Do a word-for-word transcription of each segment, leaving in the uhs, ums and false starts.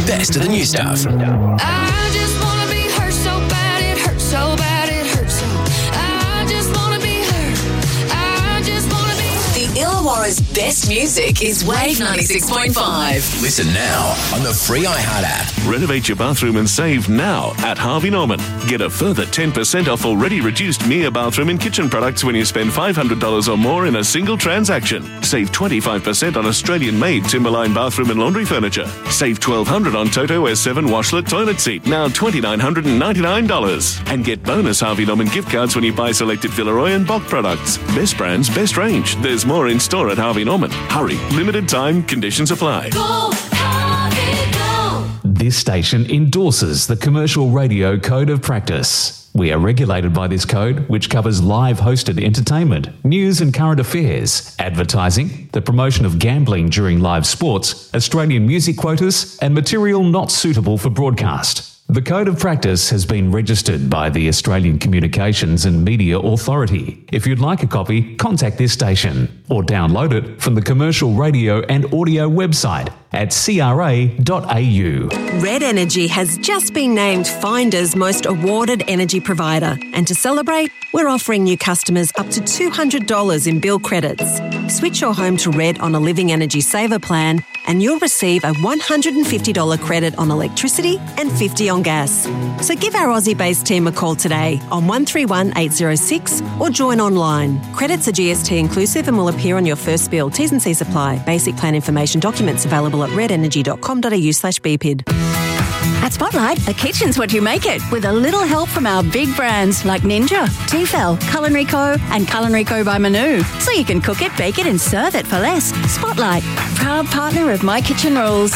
best of the new stuff. I just want to be hurt so bad, it hurts so bad, it hurts so. I just want to be hurt. I just want to be hurt. The Illawarra's best music is Wave ninety-six point five. Listen now on the free iHeart app. Renovate your bathroom and save now at Harvey Norman. Get a further ten percent off already reduced Mia bathroom and kitchen products when you spend five hundred dollars or more in a single transaction. Save twenty-five percent on Australian-made Timberline bathroom and laundry furniture. Save twelve hundred dollars on Toto S seven washlet toilet seat, now two thousand nine hundred ninety-nine dollars. And get bonus Harvey Norman gift cards when you buy selected Villeroy and Bock products. Best brands, best range. There's more in store at Harvey Norman. Hurry, limited time, conditions apply. Go, Harvey, go. This station endorses the Commercial Radio Code of Practice. We are regulated by this code, which covers live hosted entertainment, news and current affairs, advertising, the promotion of gambling during live sports, Australian music quotas, and material not suitable for broadcast. The Code of Practice has been registered by the Australian Communications and Media Authority. If you'd like a copy, contact this station or download it from the Commercial Radio and Audio website at c r a dot a u. Red Energy has just been named Finder's most awarded energy provider. And to celebrate, we're offering new customers up to two hundred dollars in bill credits. Switch your home to Red on a Living Energy Saver plan and you'll receive a one hundred fifty dollars credit on electricity and fifty dollars on gas. So give our Aussie-based team a call today on one three one eight zero six or join online. Credits are G S T inclusive and will appear on your first bill. T's and C's apply. Basic plan information documents available at red energy dot com dot a u slash b p i d. At Spotlight, a kitchen's what you make it, with a little help from our big brands like Ninja, Tefal, Culinary Co and Culinary Co by Manu. So you can cook it, bake it and serve it for less. Spotlight, proud partner of My Kitchen Rules.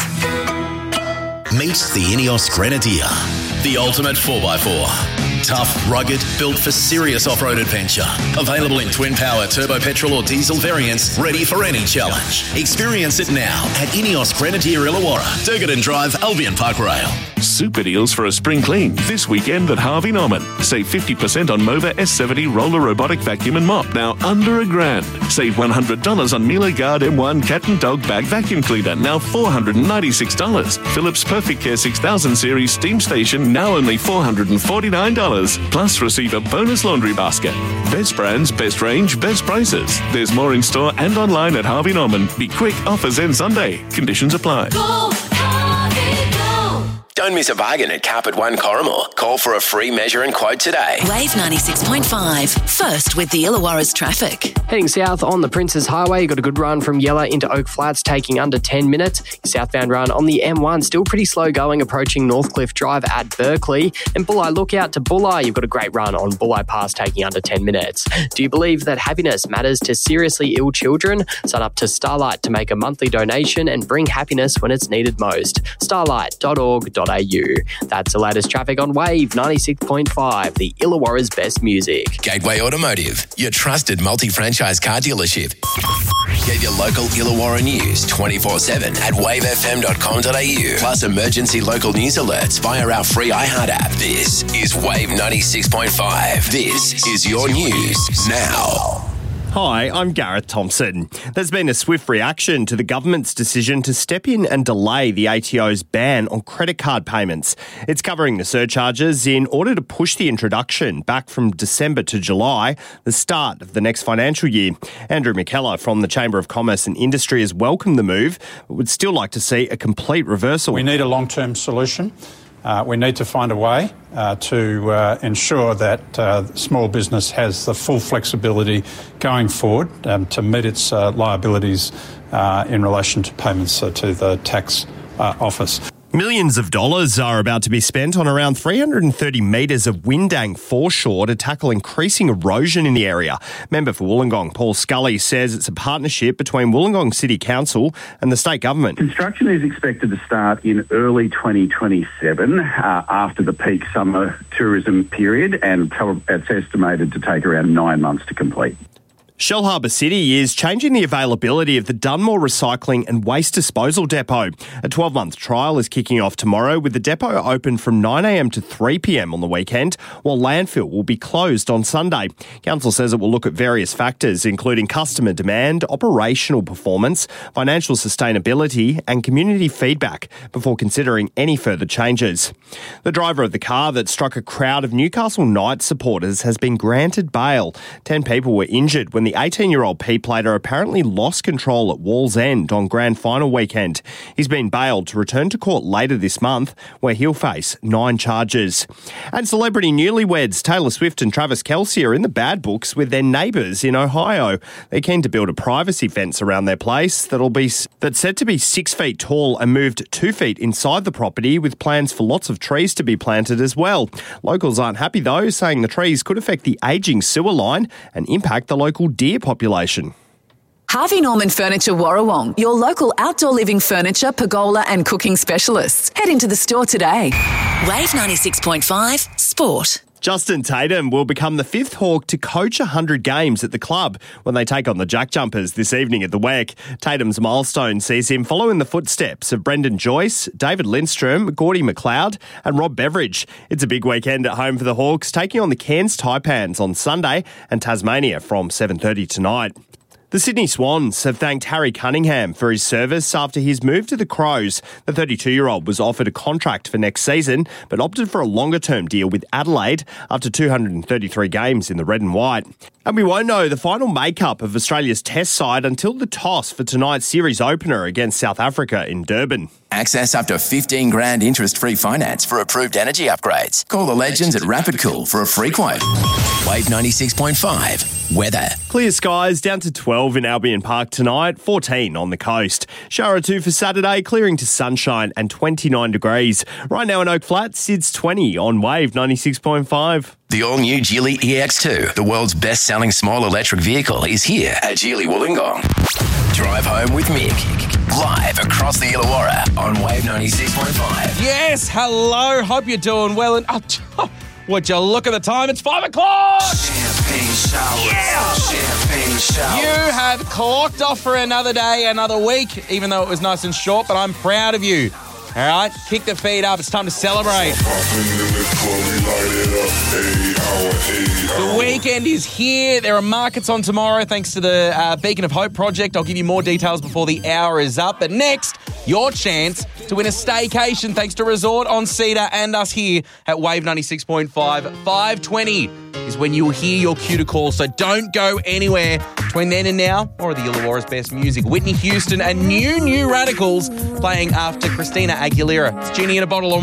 Meet the Ineos Grenadier, the ultimate four by four. Tough, rugged, built for serious off-road adventure. Available in twin-power, turbo petrol or diesel variants, ready for any challenge. Experience it now at Ineos Grenadier Illawarra, Durgadon Drive, Albion Park Rail. Super deals for a spring clean this weekend at Harvey Norman. Save fifty percent on Mova S seventy roller robotic vacuum and mop, now under a grand. Save one hundred dollars on Miele Guard M one cat and dog bag vacuum cleaner, now four hundred ninety-six dollars. Philips Perfect Care six thousand series steam station, now only four hundred forty-nine dollars. Plus receive a bonus laundry basket. Best brands, best range, best prices. There's more in store and online at Harvey Norman. Be quick, offers end Sunday. Conditions apply. Go, Harvey, go. Don't miss a bargain at Carpet One Corrimal. Call for a free measure and quote today. Wave ninety-six point five. First with the Illawarra's traffic. Heading south on the Princes Highway, you've got a good run from Yella into Oak Flats, taking under ten minutes. Your southbound run on the M one, still pretty slow going, approaching Northcliffe Drive at Berkeley. And Bulli Lookout to Bulli, you've got a great run on Bulli Pass, taking under ten minutes. Do you believe that happiness matters to seriously ill children? Sign up to Starlight to make a monthly donation and bring happiness when it's needed most. starlight dot org dot a u. That's the latest traffic on Wave ninety-six point five, the Illawarra's best music. Gateway Automotive, your trusted multi-franchise car dealership. Get your local Illawarra news twenty-four seven at wave f m dot com dot a u. Plus emergency local news alerts via our free iHeart app. This is Wave ninety-six point five. This is your news now. Hi, I'm Gareth Thompson. There's been a swift reaction to the government's decision to step in and delay the A T O's ban on credit card payments. It's covering the surcharges in order to push the introduction back from December to July, the start of the next financial year. Andrew McKellar from the Chamber of Commerce and Industry has welcomed the move, but would still like to see a complete reversal. We need a long-term solution. Uh, we need to find a way uh, to uh, ensure that uh, small business has the full flexibility going forward um, to meet its uh, liabilities uh, in relation to payments uh, to the tax uh, office. Millions of dollars are about to be spent on around three hundred thirty metres of Windang foreshore to tackle increasing erosion in the area. Member for Wollongong, Paul Scully, says it's a partnership between Wollongong City Council and the state government. Construction is expected to start in early twenty twenty-seven uh, after the peak summer tourism period, and it's estimated to take around nine months to complete. Shellharbour City is changing the availability of the Dunmore Recycling and Waste Disposal Depot. A twelve-month trial is kicking off tomorrow with the depot open from nine a m to three p m on the weekend, while landfill will be closed on Sunday. Council says it will look at various factors, including customer demand, operational performance, financial sustainability and community feedback before considering any further changes. The driver of the car that struck a crowd of Newcastle Knights supporters has been granted bail. Ten people were injured when the eighteen-year-old P-plater apparently lost control at Wallsend on grand final weekend. He's been bailed to return to court later this month, where he'll face nine charges. And celebrity newlyweds Taylor Swift and Travis Kelce are in the bad books with their neighbours in Ohio. They're keen to build a privacy fence around their place that'll be that's said to be six feet tall and moved two feet inside the property, with plans for lots of trees to be planted as well. Locals aren't happy though, saying the trees could affect the ageing sewer line and impact the local deer population. Harvey Norman Furniture Warrawong, your local outdoor living furniture, pergola and cooking specialists. Head into the store today. Wave ninety-six point five Sport. Justin Tatum will become the fifth Hawk to coach one hundred games at the club when they take on the Jack Jumpers this evening at the W E C. Tatum's milestone sees him follow in the footsteps of Brendan Joyce, David Lindstrom, Gordy McLeod and Rob Beveridge. It's a big weekend at home for the Hawks, taking on the Cairns Taipans on Sunday and Tasmania from seven thirty tonight. The Sydney Swans have thanked Harry Cunningham for his service after his move to the Crows. The thirty-two-year-old was offered a contract for next season, but opted for a longer-term deal with Adelaide after two hundred thirty-three games in the red and white. And we won't know the final makeup of Australia's test side until the toss for tonight's series opener against South Africa in Durban. Access up to fifteen grand interest-free finance for approved energy upgrades. Call the legends at Rapid Cool for a free quote. Wave ninety-six point five. Weather. Clear skies down to twelve in Albion Park tonight, fourteen on the coast. Shower or two for Saturday, clearing to sunshine and twenty-nine degrees. Right now in Oak Flats, it's twenty on Wave ninety-six point five. The all-new Geely E X two, the world's best-selling small electric vehicle, is here at Geely Wollongong. Drive home with Mick. Live across the Illawarra on Wave ninety-six point five. Yes, hello. Hope you're doing well. And oh, would you look at the time? It's five o'clock. Champagne showers. Yeah. Champagne showers. You have clocked off for another day, another week, even though it was nice and short, but I'm proud of you. All right, kick the feet up. It's time to celebrate. The weekend is here. There are markets on tomorrow thanks to the uh, Beacon of Hope project. I'll give you more details before the hour is up. But next, your chance to win a staycation thanks to Resort on Cedar and us here at Wave ninety-six point five. five twenty is when you'll hear your cue to call, so don't go anywhere. Between then and now, more of the Illawarra's best music. Whitney Houston and New New Radicals playing after Christina Aguilera. It's Genie in a Bottle on